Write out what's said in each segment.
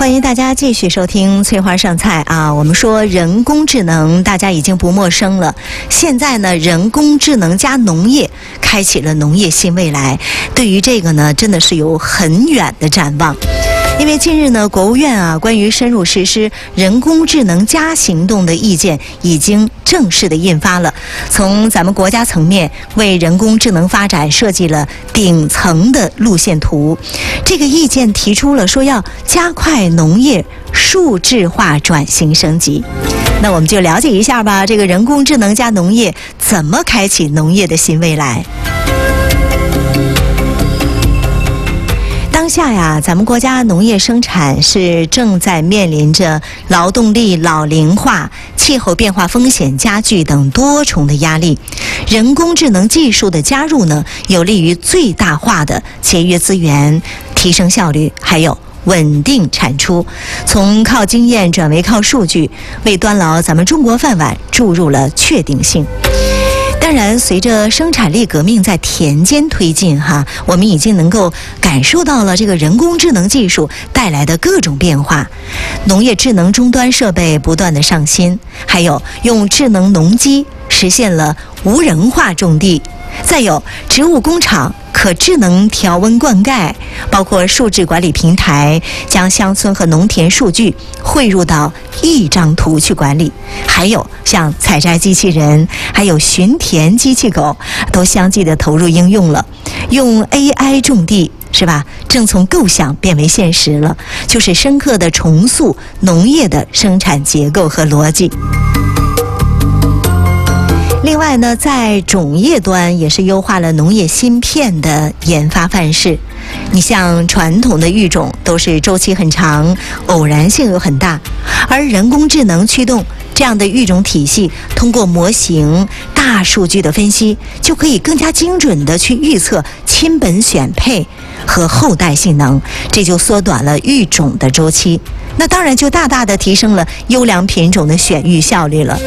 欢迎大家继续收听翠花上菜啊！我们说人工智能，大家已经不陌生了。现在呢，人工智能加农业，开启了农业新未来。对于这个呢，真的是有很远的展望。因为近日呢，国务院啊关于深入实施人工智能加行动的意见已经正式的印发了，从咱们国家层面为人工智能发展设计了顶层的路线图。这个意见提出了说要加快农业数字化转型升级。那我们就了解一下吧，这个人工智能加农业怎么开启农业的新未来？当下呀，咱们国家农业生产是正在面临着劳动力老龄化、气候变化风险加剧等多重的压力。人工智能技术的加入呢，有利于最大化的节约资源、提升效率，还有稳定产出，从靠经验转为靠数据，为端牢咱们中国饭碗注入了确定性。当然，随着生产力革命在田间推进我们已经能够感受到了这个人工智能技术带来的各种变化。农业智能终端设备不断的上新，还有用智能农机实现了无人化种地，再有植物工厂可智能调温灌溉，包括数字管理平台将乡村和农田数据汇入到一张图去管理，还有像采摘机器人，还有巡田机器狗都相继的投入应用了。用 AI 种地是吧，正从构想变为现实了，就是深刻的重塑农业的生产结构和逻辑。另外呢，在种业端也是优化了农业芯片的研发范式。你像传统的育种都是周期很长，偶然性又很大，而人工智能驱动这样的育种体系，通过模型、大数据的分析，就可以更加精准的去预测亲本选配和后代性能，这就缩短了育种的周期。那当然就大大的提升了优良品种的选育效率了。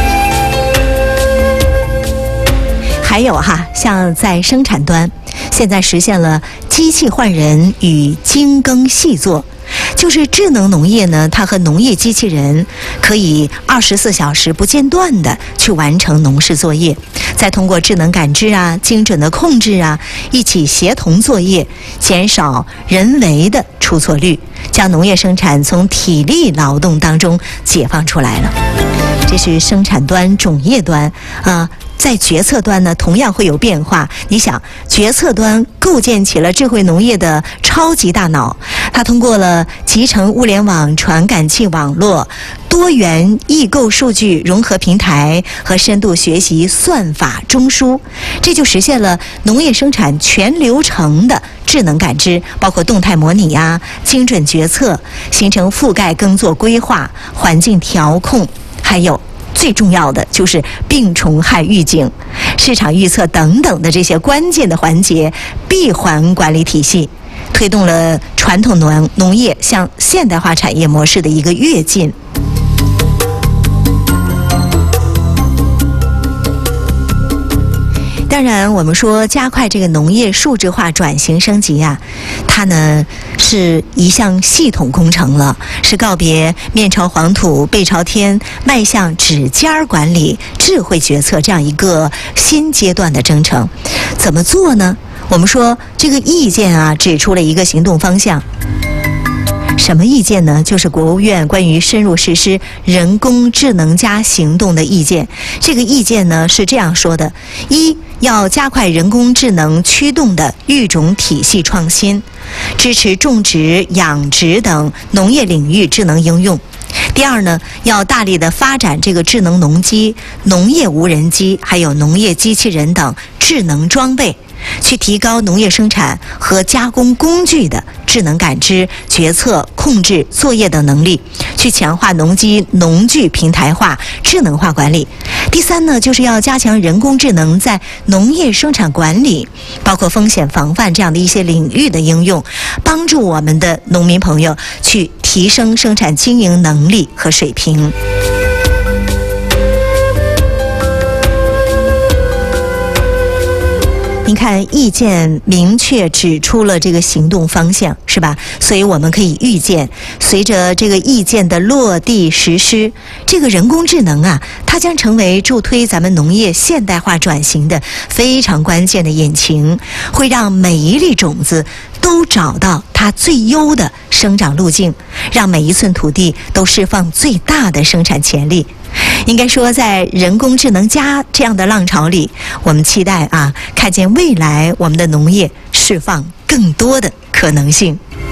还有像在生产端，现在实现了机器换人与精耕细作，就是智能农业呢，它和农业机器人可以24小时不间断的去完成农事作业，再通过智能感知精准的控制一起协同作业，减少人为的出错率，将农业生产从体力劳动当中解放出来了。这是生产端、种业端在决策端呢，同样会有变化。你想，决策端构建起了智慧农业的超级大脑，它通过了集成物联网传感器网络、多元异构数据融合平台和深度学习算法中枢，这就实现了农业生产全流程的智能感知，包括动态模拟精准决策、形成覆盖耕作规划、环境调控，还有最重要的就是病虫害预警、市场预测等等的这些关键的环节，闭环管理体系，推动了传统农业向现代化产业模式的一个跃进。当然，我们说加快这个农业数字化转型升级它呢是一项系统工程了，是告别面朝黄土背朝天，迈向指尖管理、智慧决策这样一个新阶段的征程。怎么做呢？我们说这个意见指出了一个行动方向。什么意见呢？就是国务院关于深入实施人工智能加行动的意见。这个意见呢是这样说的：一，要加快人工智能驱动的育种体系创新，支持种植、养殖等农业领域智能应用。第二呢，要大力的发展这个智能农机、农业无人机，还有农业机器人等智能装备，去提高农业生产和加工工具的智能感知、决策、控制、作业等能力，去强化农机、农具平台化、智能化管理。第三呢，就是要加强人工智能在农业生产管理，包括风险防范这样的一些领域的应用，帮助我们的农民朋友去提升生产经营能力和水平。你您看，意见明确指出了这个行动方向，是吧？所以我们可以预见，随着这个意见的落地实施，这个人工智能啊，它将成为助推咱们农业现代化转型的非常关键的引擎，会让每一粒种子都找到它最优的生长路径，让每一寸土地都释放最大的生产潜力。应该说，在人工智能加这样的浪潮里，我们期待看见未来我们的农业释放更多的可能性。